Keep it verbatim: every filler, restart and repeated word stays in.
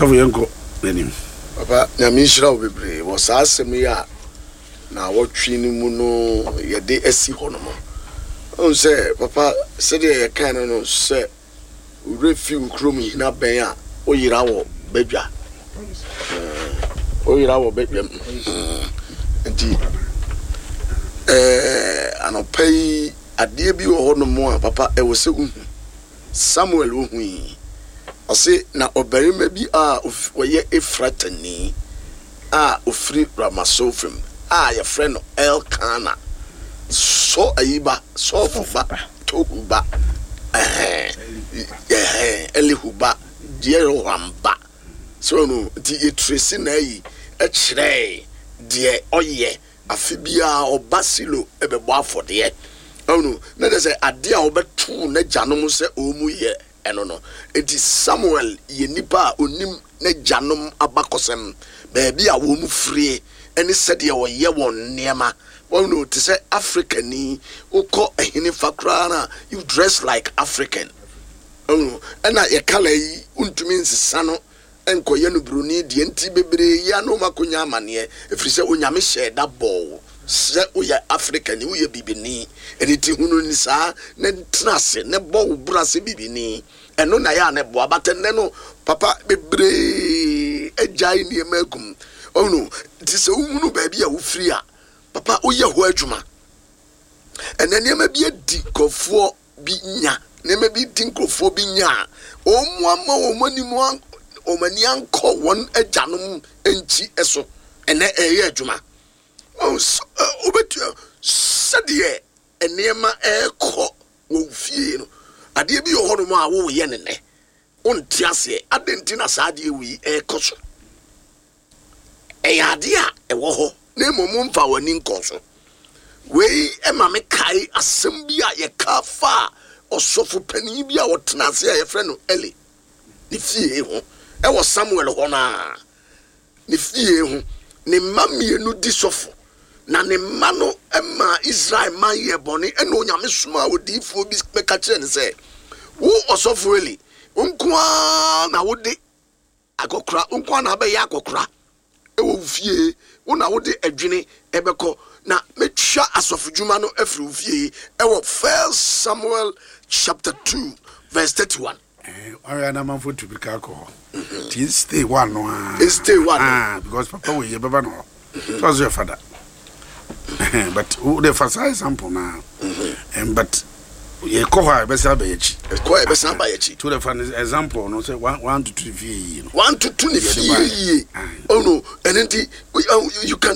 So we go anim. Papa, na mi shira obebre. Wo sa asem ya na wotwe ni mu no ye de asi ho no mo. On say papa say de kan no say refi ukrom hina ben a oyira wo badwa. Oyira wo badwa. Enti eh anopai ade bi wo ho no mo a papa e wo se uhu Samuel ohui ose na obarima bi a oye Efratani a ofri Ramasofim a ye friend Elkana so ayiba so fuba tohuba eh eh Elihuba diero ramba so no ti etresi na yi e kire de oye afibia obasilo ebebo afode oh no na dey say ade a obetu na janom se omu ye eno no enti Samuel ye nipa onim na janom abakosem ba bia wo mu free eni sede ye wo ye won niema oh no to say Africani uko ehini fakra na you dress like African oh no na ye kala yi untumi nsisa no enko ye no bruni de enti bebre ya no makonya amane efri se onyame hye da ball se uya African uya bibini eniti hunu ni sa ne trase ne bo brase bibini eno na ya ne bo abatene no papa bebre ejai ni emagum oh no ti se hunu ba bia wo free a papa uya ho adwuma enene ma bia di kofo bi nya ne ma bi di kofo bi nya o mu ama o mani mu o mani anko won ajanom enchi eso ene eye adwuma oh obetu sadie enema eko wo fie no ade bi yo hono ma wo ye nene onti ase adenti na saade wi ekoso e ade a e wo ho na momu mfa wani nkoso we e ma me kai asem bi a ye ka fa osofo pani bi a wotena ase a ye frɛ no Eli ni fie ho e wo Samuel ho na ni fie ho ni mamie no di sofo na ne mano ema Israel man ye boni eno onyame suma odifo bi meka kire ne se wo osofo Eli unkwa na wode akokra unkwa na be ya akokra e wo fie wo na wode adwene ebeko na metwa asofodwuma no afri wo fie e wo First Samuel chapter two verse thirty-one. Eh, I na man for to be kako. Ti stay one no. Stay one. Ah, because papa we ye baba no. So was your father. But who the first example now. And but ye ko ha be sa ba yachi. Ko e be sa ba yachi. To the first example no say one one to two fie, you know. one to two ne fie. Oh no, and then you can